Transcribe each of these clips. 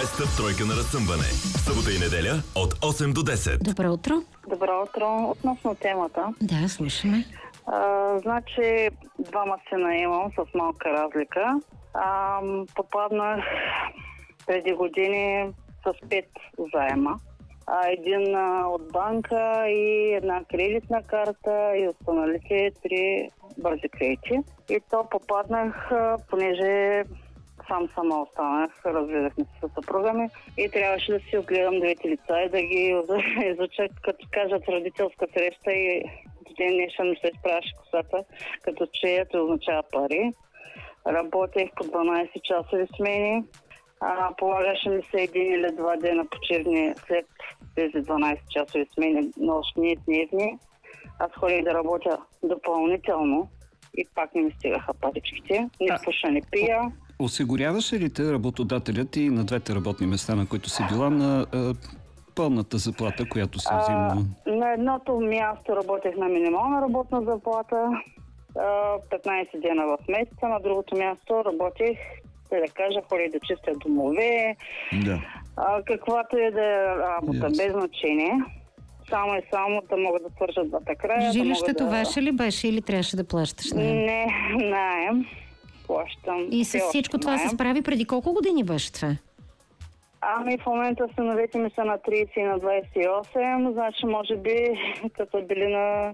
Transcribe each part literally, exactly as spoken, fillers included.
Беста в тройка на разсъмване. Събота и неделя от осем до десет. Добро утро. Добро утро. Относно темата. Да, слушаме. А, значи, двама сина имам с малка разлика. А, попаднах преди години с пет заема. А, един а, от банка и една кредитна карта и останалите три бързи кредити. И то попаднах, а, понеже сам сама останах, разведахме се с съпруга ми и трябваше да си огледам двете лица и да ги изуча, като кажат родителска среща, и до ден днешен ми се изправяше косата, като че ето означава пари. Работех по дванайсет часови смени, а, полагаше ми се един или два дена почивни след тези дванайсет часови смени, нощни, дневни. Аз ходих да работя допълнително и пак не ми стигаха паричките. Не пуша, не пия. Осигуряваше ли те работодателят и на двете работни места, на които си била, на а, пълната заплата, която се взима? А, на едното място работех на минимална работна заплата, а, петнайсет дена в месеца, на другото място работех, да кажа, ходих да чистя домове, да. а, каквато е да е работа, yes. без значение. Само и само да могат да свържат двата края. Жилището да... ваше ли беше или трябваше да плащаш наем? Не, наем. Плащам. И с всичко това се справи преди колко години беше това? Ами в момента синовете ми са на трийсет и на двайсет и осем, значи може би като били на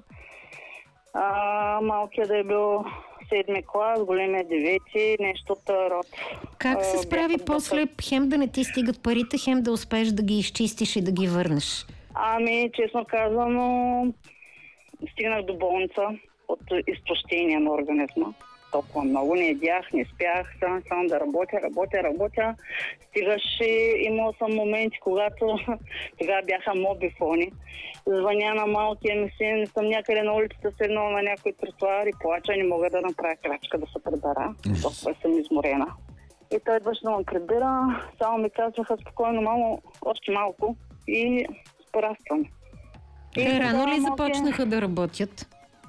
а, малкия да е бил седми клас, големия девети, нещо от род. Как се справи а, после да... хем да не ти стигат парите, хем да успееш да ги изчистиш и да ги върнеш? Ами, честно казано, стигнах до болница от изтощение на организма. Толкова много не ядях, не спях, само, само да работя, работя, работя. Стигаше, имал съм моменти, когато тогава бяха мобифони. Звъня на малкия ми син, не съм някъде на улицата, седнала на някой тротуар и плача, не мога да направя крачка да се прибера. Толкова съм изморена. И той идваше да ме прибира, само ми казваха спокойно, мамо, още малко и пораствам. Те рано ли започнаха да работят?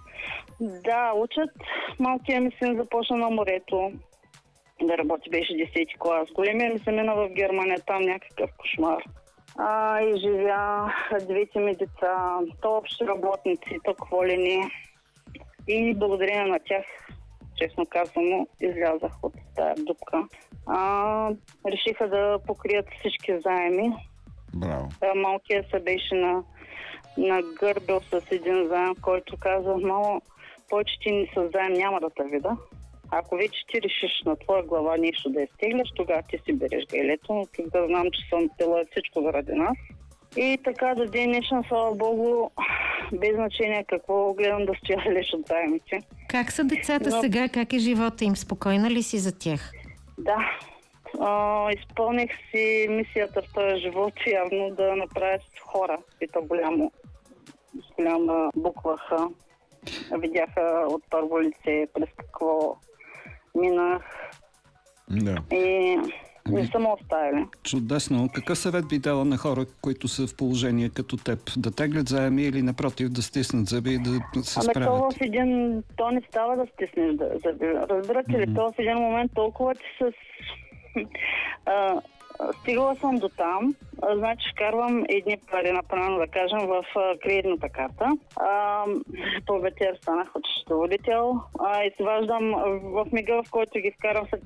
Да, учат. Малкият ми син започна на морето да работи, беше десети клас. Големия ми се мина в Германия, там някакъв кошмар. А, и живя двете ми деца, то общи работници, то кволени. И благодарение на тях, честно казано, излязах от тази дупка. А, решиха да покрият всички заеми. Браво. Малкият се беше на, на гърбел с един заем, който каза, мамо, повече ти с заем няма да те вида. Ако вече ти решиш на твоя глава нещо да изтегляш, тогава ти си береш гелето, но тук да знам, че съм пила всичко заради нас. И така до ден днешен, слава Богу, без значение какво гледам да стоя леш от заемите. Как са децата но... сега? Как е живота им? Спокойна ли си за тях? Да. А, изпълних си мисията в този живот, явно да направя с хора. И то голямо, с голяма буква Х. Видяха от първо лице през какво минах. Да. И не са ме оставили. Чудесно. Какъв съвет би дала на хора, които са в положение като теб? Да теглят заеми или напротив да стиснат зъби и да се справят? Ами то в един... То не става да стиснеш зъби. Разбирате ли? Mm-hmm. То в един момент толкова ти с... А, стигала съм до там, а, значи вкарвам едни пари, направено да кажем, в а, кредитната карта. А, по БТР станах учителодител а, и си важдам в мига, в който ги вкарам след